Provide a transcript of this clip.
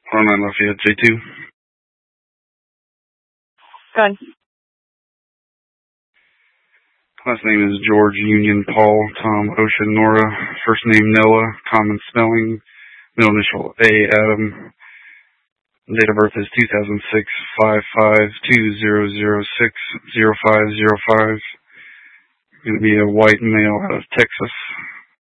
109 Lafayette, J2. Go ahead. Last name is George Union Paul Tom Ocean Nora. First name Noah, common spelling. Middle initial A Adam. Date of birth is 2006 5/5/2006 0505. Going to be a white male out of Texas.